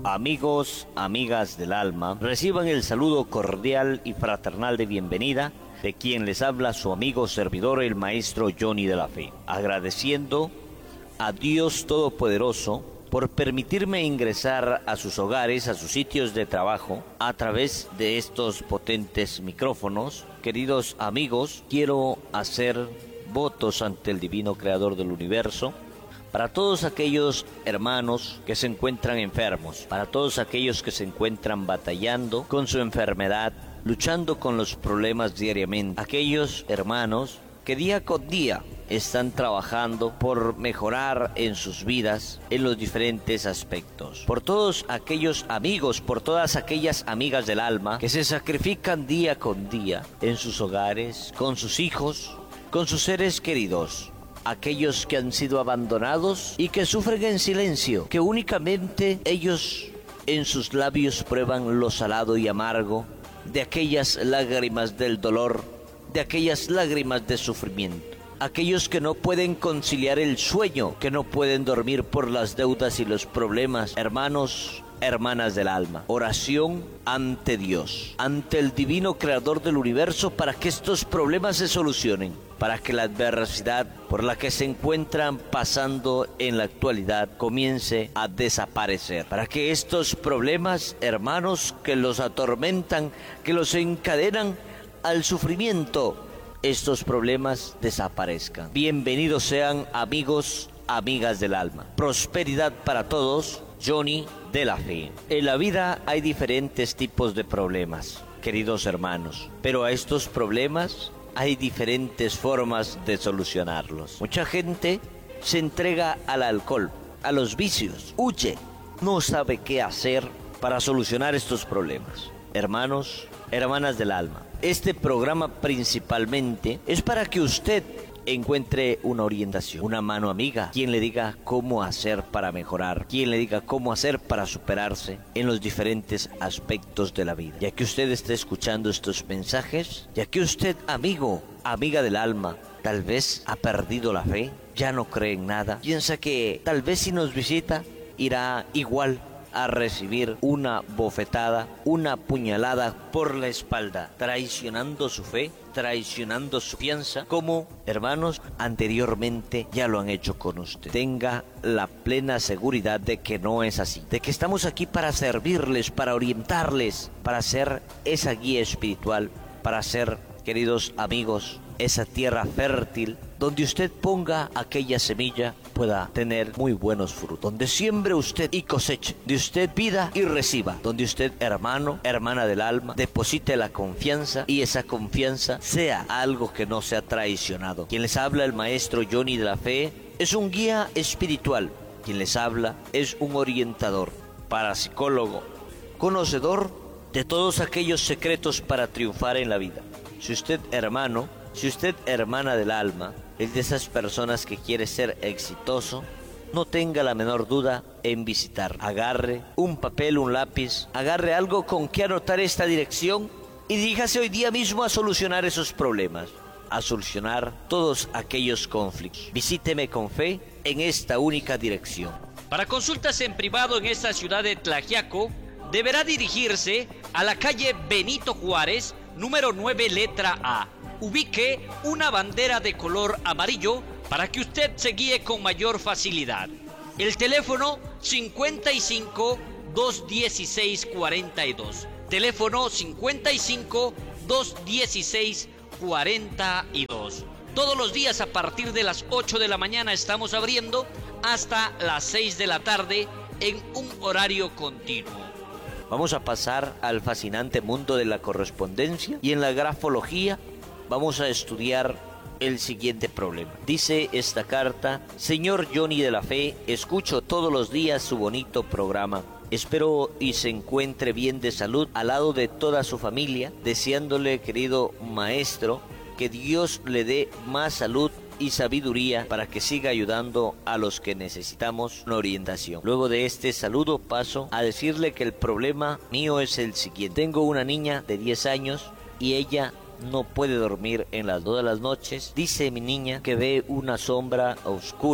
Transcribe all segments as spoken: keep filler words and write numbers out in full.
Amigos, amigas del alma, reciban el saludo cordial y fraternal de bienvenida de quien les habla su amigo servidor, el maestro Johnny de la Fe, agradeciendo a Dios Todopoderoso por permitirme ingresar a sus hogares, a sus sitios de trabajo, a través de estos potentes micrófonos. Queridos amigos, quiero hacer votos ante el divino creador del universo, para todos aquellos hermanos que se encuentran enfermos, para todos aquellos que se encuentran batallando con su enfermedad, luchando con los problemas diariamente, aquellos hermanos que día con día están trabajando por mejorar en sus vidas en los diferentes aspectos, por todos aquellos amigos, por todas aquellas amigas del alma que se sacrifican día con día en sus hogares, con sus hijos, con sus seres queridos, aquellos que han sido abandonados y que sufren en silencio, que únicamente ellos en sus labios prueban lo salado y amargo de aquellas lágrimas del dolor, de aquellas lágrimas de sufrimiento. Aquellos que no pueden conciliar el sueño, que no pueden dormir por las deudas y los problemas. Hermanos, hermanas del alma, oración ante Dios, ante el divino creador del universo, para que estos problemas se solucionen, para que la adversidad por la que se encuentran pasando en la actualidad comience a desaparecer, para que estos problemas, hermanos, que los atormentan, que los encadenan al sufrimiento, estos problemas desaparezcan. Bienvenidos sean, amigos, amigas del alma. Prosperidad para todos. Johnny de la Fe. En la vida hay diferentes tipos de problemas, queridos hermanos, pero a estos problemas hay diferentes formas de solucionarlos. Mucha gente se entrega al alcohol, a los vicios, huye, no sabe qué hacer para solucionar estos problemas. Hermanos, hermanas del alma, este programa principalmente es para que usted encuentre una orientación, una mano amiga, quien le diga cómo hacer para mejorar, quien le diga cómo hacer para superarse en los diferentes aspectos de la vida. Ya que usted está escuchando estos mensajes, ya que usted, amigo, amiga del alma, tal vez ha perdido la fe, ya no cree en nada, piensa que tal vez si nos visita irá igual a recibir una bofetada, una puñalada por la espalda, traicionando su fe, traicionando su confianza, como, hermanos, anteriormente ya lo han hecho con usted. Tenga la plena seguridad de que no es así, de que estamos aquí para servirles, para orientarles, para ser esa guía espiritual, para ser, queridos amigos, esa tierra fértil donde usted ponga aquella semilla pueda tener muy buenos frutos, donde siembre usted y coseche, de usted pida y reciba, donde usted, hermano, hermana del alma, deposite la confianza y esa confianza sea algo que no sea traicionado. Quien les habla, el maestro Johnny de la Fe, es un guía espiritual. Quien les habla es un orientador, parapsicólogo, conocedor de todos aquellos secretos para triunfar en la vida. Si usted, hermano, si usted, hermana del alma, es de esas personas que quiere ser exitoso, no tenga la menor duda en visitar. Agarre un papel, un lápiz, agarre algo con que anotar esta dirección y diríjase hoy día mismo a solucionar esos problemas, a solucionar todos aquellos conflictos. Visíteme con fe en esta única dirección. Para consultas en privado en esta ciudad de Tlaxiaco, deberá dirigirse a la calle Benito Juárez, número nueve, letra A. Ubique una bandera de color amarillo para que usted se guíe con mayor facilidad. El teléfono cincuenta y cinco, doscientos dieciséis, cuarenta y dos. Teléfono cincuenta y cinco, doscientos dieciséis, cuarenta y dos. Todos los días a partir de las ocho de la mañana estamos abriendo hasta las seis de la tarde en un horario continuo. Vamos a pasar al fascinante mundo de la correspondencia y en la grafología vamos a estudiar el siguiente problema. Dice esta carta: Señor Johnny de la Fe, escucho todos los días su bonito programa. Espero y se encuentre bien de salud al lado de toda su familia, deseándole, querido maestro, que Dios le dé más salud y sabiduría para que siga ayudando a los que necesitamos una orientación. Luego de este saludo paso a decirle que el problema mío es el siguiente. Tengo una niña de diez años y ella no puede dormir en las dos de las noches. Dice mi niña que ve una sombra oscura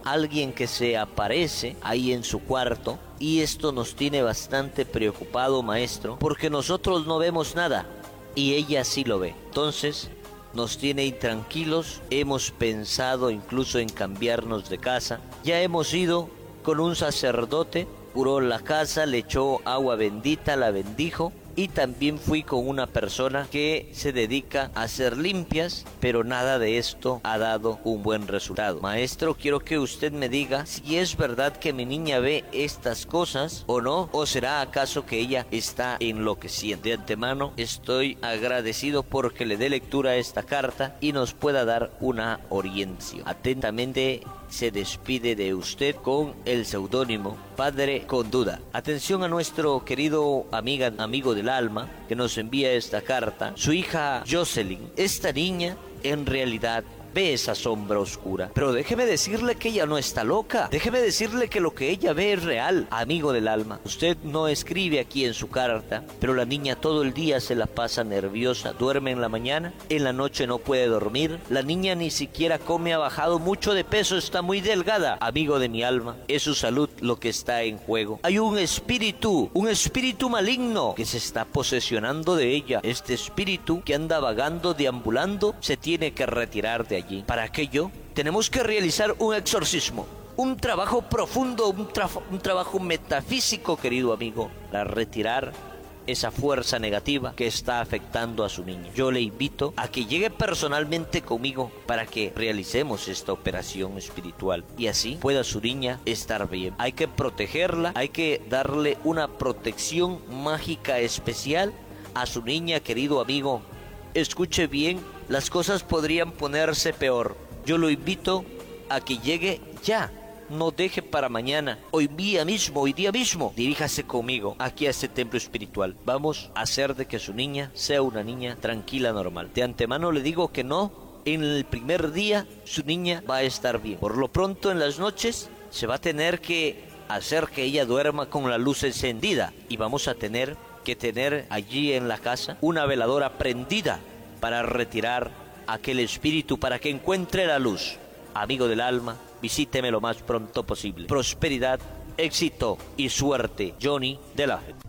alguien que se aparece ahí en su cuarto, y esto nos tiene bastante preocupado, maestro, porque nosotros no vemos nada y ella sí lo ve. Entonces nos tiene intranquilos, hemos pensado incluso en cambiarnos de casa. Ya hemos ido con un sacerdote, curó la casa, le echó agua bendita, la bendijo. Y también fui con una persona que se dedica a hacer limpias, pero nada de esto ha dado un buen resultado. Maestro, quiero que usted me diga si es verdad que mi niña ve estas cosas o no, o será acaso que ella está enloqueciendo. De antemano estoy agradecido porque le dé lectura a esta carta y nos pueda dar una orientación. Atentamente se despide de usted con el seudónimo Padre con Duda. Atención a nuestro querido amiga, amigo del alma que nos envía esta carta, su hija Jocelyn. Esta niña en realidad ve esa sombra oscura, pero déjeme decirle que ella no está loca. Déjeme decirle que lo que ella ve es real, amigo del alma. Usted no escribe aquí en su carta, pero la niña todo el día se la pasa nerviosa, duerme en la mañana, en la noche no puede dormir, la niña ni siquiera come, ha bajado mucho de peso, está muy delgada. Amigo de mi alma, es su salud lo que está en juego. Hay un espíritu, un espíritu maligno que se está posesionando de ella. Este espíritu que anda vagando, deambulando, se tiene que retirar de allí. Para aquello tenemos que realizar un exorcismo, un trabajo profundo, un, tra un trabajo metafísico, querido amigo, para retirar esa fuerza negativa que está afectando a su niña. Yo le invito a que llegue personalmente conmigo para que realicemos esta operación espiritual y así pueda su niña estar bien. Hay que protegerla, hay que darle una protección mágica especial a su niña, querido amigo. Escuche bien, las cosas podrían ponerse peor. Yo lo invito a que llegue ya. No deje para mañana. Hoy día mismo, hoy día mismo, diríjase conmigo aquí a este templo espiritual. Vamos a hacer de que su niña sea una niña tranquila, normal. De antemano le digo que no, en el primer día su niña va a estar bien. Por lo pronto en las noches se va a tener que hacer que ella duerma con la luz encendida. Y vamos a tener que tener allí en la casa una veladora prendida para retirar aquel espíritu, para que encuentre la luz. Amigo del alma, visíteme lo más pronto posible. Prosperidad, éxito y suerte. Johnny de la Fe.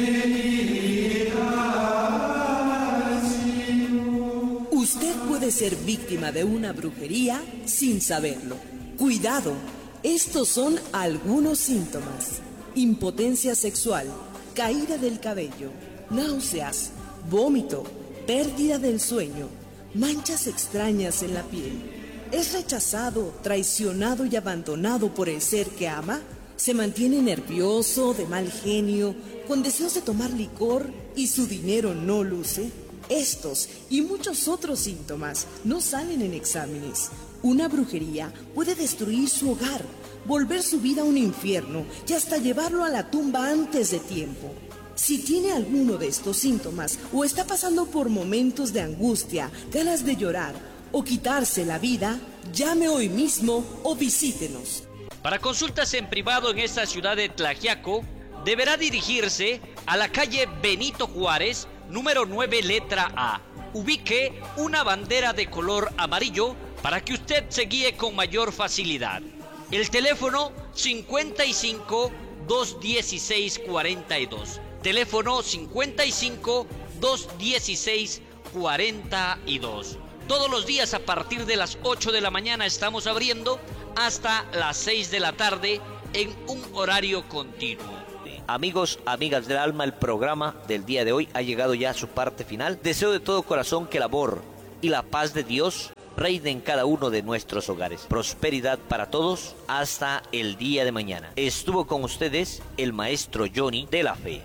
Usted puede ser víctima de una brujería sin saberlo. Cuidado, estos son algunos síntomas: impotencia sexual, caída del cabello, náuseas, vómito, pérdida del sueño, manchas extrañas en la piel. ¿Es rechazado, traicionado y abandonado por el ser que ama? ¿Se mantiene nervioso, de mal genio, con deseos de tomar licor y su dinero no luce? Estos y muchos otros síntomas no salen en exámenes. Una brujería puede destruir su hogar, volver su vida a un infierno y hasta llevarlo a la tumba antes de tiempo. Si tiene alguno de estos síntomas o está pasando por momentos de angustia, ganas de llorar o quitarse la vida, llame hoy mismo o visítenos. Para consultas en privado en esta ciudad de Tlaxiaco, deberá dirigirse a la calle Benito Juárez, número nueve, letra A. Ubique una bandera de color amarillo para que usted se guíe con mayor facilidad. El teléfono cincuenta y cinco, doscientos dieciséis, cuarenta y dos. Teléfono cincuenta y cinco, doscientos dieciséis, cuarenta y dos. Todos los días a partir de las ocho de la mañana estamos abriendo hasta las seis de la tarde en un horario continuo. Amigos, amigas del alma, el programa del día de hoy ha llegado ya a su parte final. Deseo de todo corazón que el amor y la paz de Dios reine en cada uno de nuestros hogares. Prosperidad para todos hasta el día de mañana. Estuvo con ustedes el maestro Johnny de la Fe.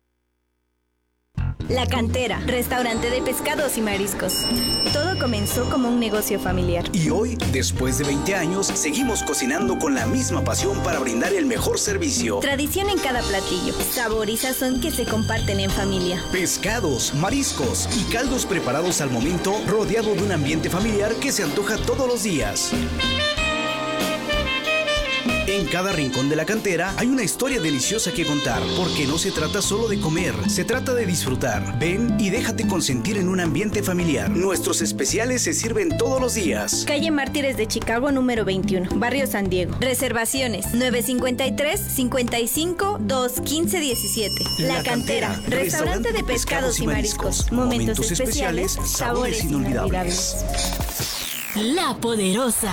La Cantera, restaurante de pescados y mariscos. Todo comenzó como un negocio familiar. Y hoy, después de veinte años, seguimos cocinando con la misma pasión para brindar el mejor servicio. Tradición en cada platillo, sabor y sazón que se comparten en familia. Pescados, mariscos y caldos preparados al momento, rodeado de un ambiente familiar que se antoja todos los días. En cada rincón de la cantera hay una historia deliciosa que contar, porque no se trata solo de comer, se trata de disfrutar. Ven y déjate consentir en un ambiente familiar. Nuestros especiales se sirven todos los días. Calle Mártires de Chicago, número veintiuno, Barrio San Diego. Reservaciones nueve cinco tres, cinco cinco, dos, uno cinco, diecisiete. La, la Cantera, Cantera restaurante de pescados y mariscos. Momentos, Momentos especiales, sabores inolvidables. La Poderosa.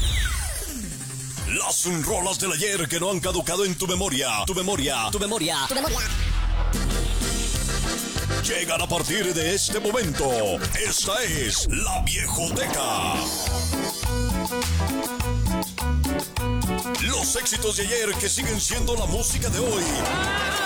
Las rolas del ayer que no han caducado en tu memoria. Tu memoria. Tu memoria. Tu memoria. Llegan a partir de este momento. Esta es La Viejoteca. Los éxitos de ayer que siguen siendo la música de hoy.